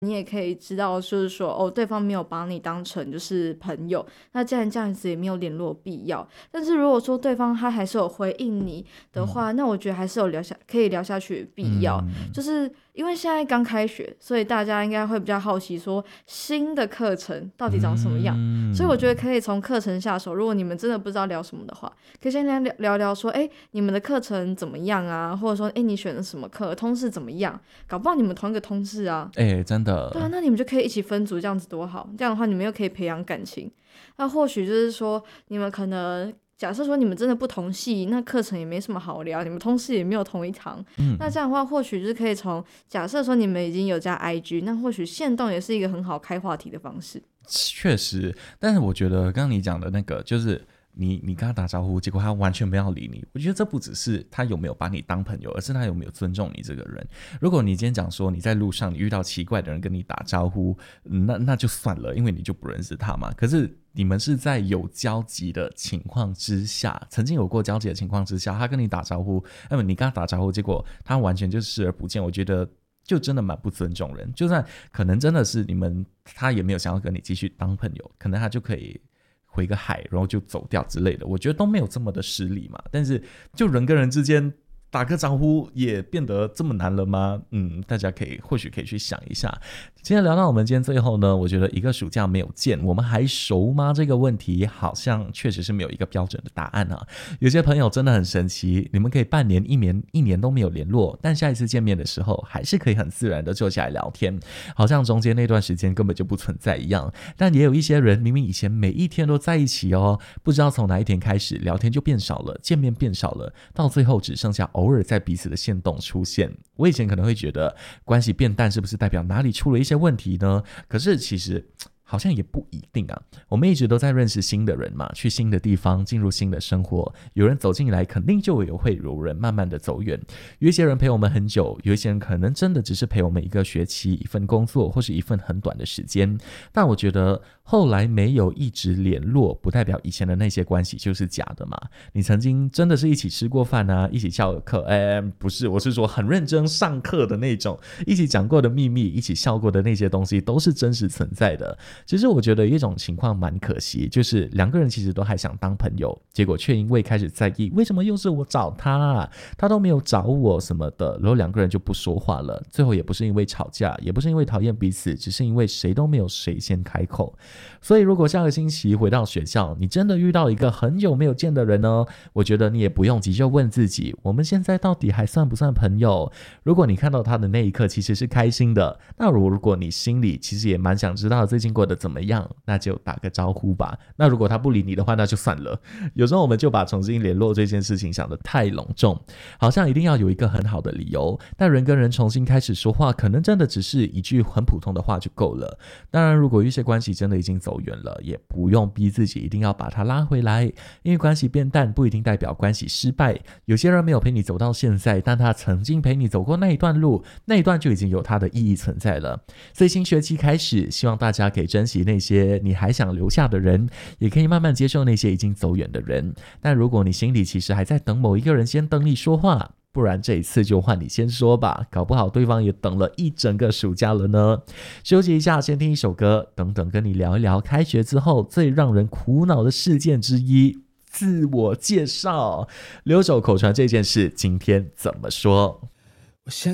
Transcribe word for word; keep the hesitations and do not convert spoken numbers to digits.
你也可以知道就是说哦，对方没有把你当成就是朋友，那既然这样子也没有联络必要。但是如果说对方他还是有回应你的话、嗯、那我觉得还是有聊下可以聊下去的必要、嗯、就是因为现在刚开学，所以大家应该会比较好奇说新的课程到底长什么样、嗯、所以我觉得可以从课程下手。如果你们真的不知道聊什么的话，可以先聊聊聊说哎，你们的课程怎么样啊，或者说哎，你选的什么课，通识怎么样，搞不好你们同一个通识啊。 哎，真的对啊，那你们就可以一起分组，这样子多好。这样的话你们又可以培养感情。那或许就是说你们可能假设说你们真的不同系，那课程也没什么好聊，你们通识也没有同一堂、嗯、那这样的话或许就是可以从假设说你们已经有加 I G， 那或许限动也是一个很好开话题的方式。 确实，但是我觉得刚刚你讲的那个就是你你跟他打招呼，结果他完全没有理你，我觉得这不只是他有没有把你当朋友，而是他有没有尊重你这个人。如果你今天讲说你在路上你遇到奇怪的人跟你打招呼、嗯、那那就算了，因为你就不认识他嘛。可是你们是在有交集的情况之下，曾经有过交集的情况之下，他跟你打招呼，那么你跟他打招呼，结果他完全就视而不见，我觉得就真的蛮不尊重人。就算可能真的是你们他也没有想要跟你继续当朋友，可能他就可以回个海然后就走掉之类的，我觉得都没有这么的失礼嘛。但是就人跟人之间打个招呼也变得这么难了吗？嗯，大家可以或许可以去想一下。今天聊到我们今天最后呢，我觉得一个暑假没有见，我们还熟吗？这个问题好像确实是没有一个标准的答案啊。有些朋友真的很神奇，你们可以半年一年一年都没有联络，但下一次见面的时候还是可以很自然的坐下来聊天，好像中间那段时间根本就不存在一样。但也有一些人明明以前每一天都在一起哦，不知道从哪一天开始聊天就变少了，见面变少了，到最后只剩下偶尔在彼此的限动出现。我以前可能会觉得关系变淡是不是代表哪里出了一些问题呢？可是其实好像也不一定啊。我们一直都在认识新的人嘛，去新的地方，进入新的生活，有人走进来肯定就有会有人慢慢的走远。有一些人陪我们很久，有一些人可能真的只是陪我们一个学期，一份工作，或是一份很短的时间。但我觉得后来没有一直联络，不代表以前的那些关系就是假的嘛。你曾经真的是一起吃过饭啊，一起翘课，哎，不是，我是说很认真上课的那种，一起讲过的秘密，一起笑过的那些东西都是真实存在的。其实我觉得有一种情况蛮可惜，就是两个人其实都还想当朋友，结果却因为开始在意为什么又是我找他啊，他都没有找我什么的，然后两个人就不说话了。最后也不是因为吵架，也不是因为讨厌彼此，只是因为谁都没有谁先开口。所以如果下个星期回到学校，你真的遇到一个很久没有见的人呢，我觉得你也不用急着问自己我们现在到底还算不算朋友。如果你看到他的那一刻其实是开心的，那如果你心里其实也蛮想知道最近过得怎么样，那就打个招呼吧。那如果他不理你的话，那就算了。有时候我们就把重新联络这件事情想得太隆重，好像一定要有一个很好的理由。但人跟人重新开始说话，可能真的只是一句很普通的话就够了。当然如果有一些关系真的已经走远了，也不用逼自己一定要把它拉回来，因为关系变淡不一定代表关系失败。有些人没有陪你走到现在，但他曾经陪你走过那一段路，那一段就已经有它的意义存在了。所以新学期开始，希望大家可以珍惜那些你还想留下的人，也可以慢慢接受那些已经走远的人。但如果你心里其实还在等某一个人先等你说话，不然这一次就换你先说吧，搞不好对方也等了一整个暑假了呢。休息一下，先听一首歌，等等跟你聊一聊开学之后最让人苦恼的事件之一，自我介绍。留守口传这件事今天怎么说？ 我想